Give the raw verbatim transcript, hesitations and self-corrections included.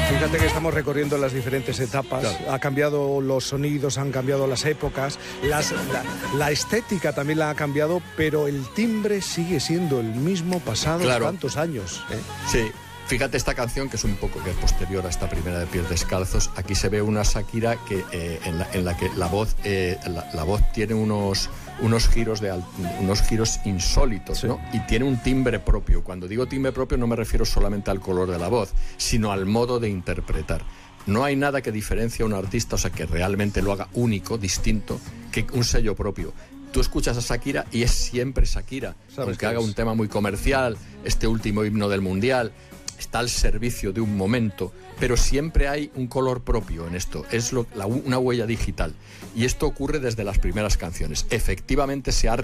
Fíjate que estamos recorriendo las diferentes etapas, claro. Ha cambiado los sonidos, han cambiado las épocas, las, la, la estética también la ha cambiado, pero el timbre sigue siendo el mismo pasado claro. tantos años. ¿eh? Sí. Fíjate esta canción, que es un poco que es posterior a esta primera de Pies Descalzos. Aquí se ve una Shakira que, eh, en, la, en la que la voz, eh, la, la voz tiene unos, unos, giros de, unos giros insólitos, sí. ¿no? Y tiene un timbre propio. Cuando digo timbre propio no me refiero solamente al color de la voz, sino al modo de interpretar. No hay nada que diferencie a un artista, o sea, que realmente lo haga único, distinto, que un sello propio. Tú escuchas a Shakira y es siempre Shakira, aunque haga un tema muy comercial, este último himno del Mundial, está al servicio de un momento, pero siempre hay un color propio en esto, es lo, la, una huella digital. Y esto ocurre desde las primeras canciones. Efectivamente se ha